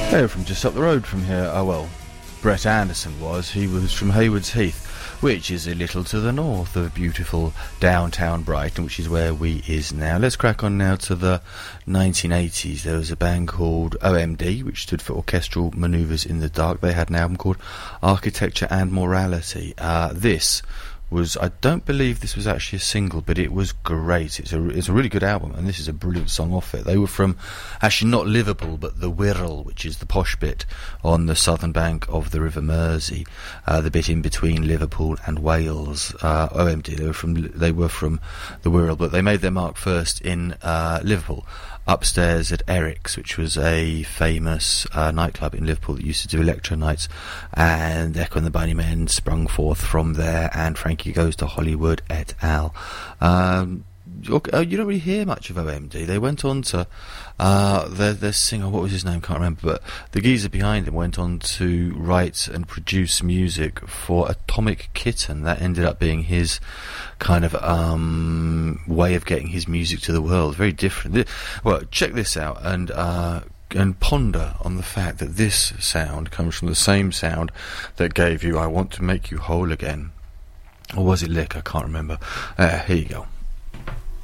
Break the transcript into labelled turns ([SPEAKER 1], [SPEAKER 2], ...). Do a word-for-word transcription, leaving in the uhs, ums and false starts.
[SPEAKER 1] They were from just up the road from here. Oh well, Brett Anderson was. He was from Haywards Heath, which is a little to the north of beautiful downtown Brighton, which is where we is now. Let's crack on now to the nineteen eighties. There was a band called O M D, which stood for Orchestral Manoeuvres in the Dark. They had an album called Architecture and Morality. Uh, this was, I don't believe this was actually a single, but it was great. It's a, it's a really good album, and this is a brilliant song off it. They were from, actually not Liverpool, but the Wirral, which is the posh bit on the southern bank of the River Mersey, uh, the bit in between Liverpool and Wales. Uh, O M D, they were from, they were from the Wirral, but they made their mark first in uh, Liverpool, upstairs at Eric's, which was a famous uh, nightclub in Liverpool that used to do electro nights, and Echo and the Bunnymen sprung forth from there, and Frankie Goes to Hollywood et al. Um, you don't really hear much of O M D. They went on to uh, their, their singer, what was his name, can't remember, but the geezer behind him went on to write and produce music for Atomic Kitten. That ended up being his kind of um, way of getting his music to the world. Very different. Well, check this out and uh, and ponder on the fact that this sound comes from the same sound that gave you I Want to Make You Whole Again. Or was it Lick? I can't remember. Uh, here you go.